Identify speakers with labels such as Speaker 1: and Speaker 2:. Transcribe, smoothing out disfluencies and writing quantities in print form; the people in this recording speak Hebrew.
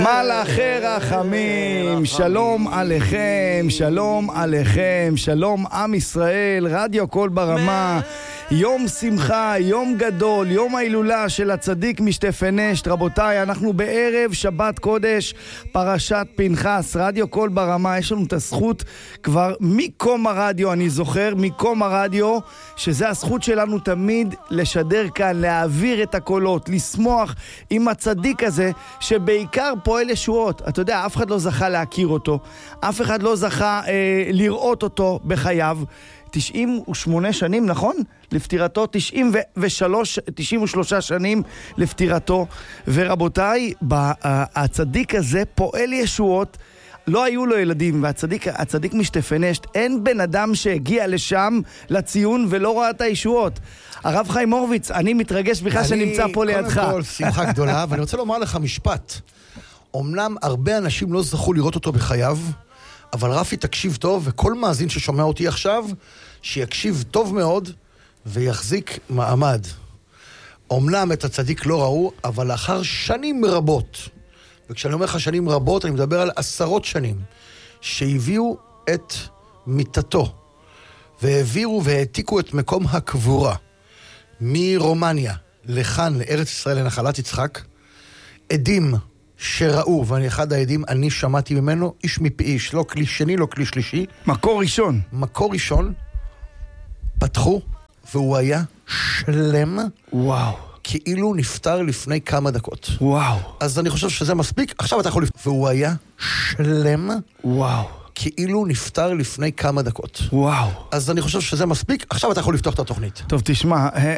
Speaker 1: מלאכי רחמים, שלום עליכם, שלום עליכם, שלום עם ישראל, רדיו קול ברמה, יום שמחה, יום גדול, יום ההילולה של הצדיק משתפנשת. רבותיי, אנחנו בערב שבת קודש, פרשת פנחס, רדיו קול ברמה. יש לנו את הזכות כבר מקום הרדיו, אני זוכר, מקום הרדיו, שזה הזכות שלנו תמיד לשדר כאן, להעביר את הקולות, לשמוח עם הצדיק הזה, שבעיקר פועל ישועות. אתה יודע, אף אחד לא זכה להכיר אותו, אף אחד לא זכה לראות אותו בחייו. 98 שנים, נכון? לפטירתו, 93 שנים לפטירתו. ורבותיי, הצדיק הזה פועל ישועות. לא היו לו ילדים, והצדיק משתפנשת. אין בן אדם שהגיע לשם לציון ולא ראה את הישועות. הרב חיים הורוביץ, אני מתרגש בכלל שנמצא פה לידך.
Speaker 2: קודם כל, שמחה גדולה, ואני רוצה לומר לך משפט. אמנם הרבה אנשים לא זכו לראות אותו בחייו, אבל רפי תקשיב טוב, וכל מאזין ששומע אותי עכשיו, שיקשיב טוב מאוד ויחזיק מעמד. אמנם את הצדיק לא ראו, אבל לאחר שנים רבות, וכשאני אומר לך שנים רבות, אני מדבר על 10 שנים, שהביאו את מיטתו, והעבירו והעתיקו את מקום הקבורה, מרומניה לכאן, לארץ ישראל, לנחלת יצחק, עדים שראו, ואני אחד העדים, אני שמעתי ממנו, איש מפי איש, לא כלי שני, לא כלי שלישי.
Speaker 1: מקור ראשון,
Speaker 2: פתחו, והוא היה שלם.
Speaker 1: וואו.
Speaker 2: כאילו נפטר לפני כמה דקות.
Speaker 1: וואו.
Speaker 2: אז אני חושב שזה מספיק, עכשיו אתה יכול והוא היה שלם.
Speaker 1: וואו.
Speaker 2: כאילו נפטר לפני כמה דקות.
Speaker 1: וואו.
Speaker 2: אז אני חושב שזה מספיק, עכשיו אתה יכול לפתוח את התוכנית.
Speaker 1: טוב, תשמע,